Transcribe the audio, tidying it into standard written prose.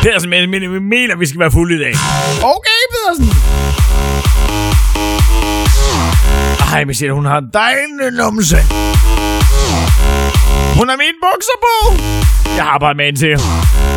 Pedersen, men vi mener, vi skal være fulde i dag. Okay, Pedersen. Ej, men siger hun har en dejlig numse. Hun har mine bukser på. Jeg har bare med en til.